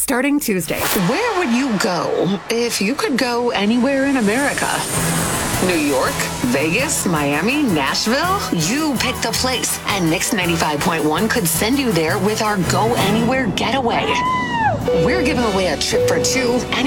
starting Tuesday. Where would you go if you could go anywhere in America? New York, Vegas, Miami, Nashville? You picked the place, and Mix 95.1 could send you there with our Go Anywhere Getaway. We're giving away a trip for two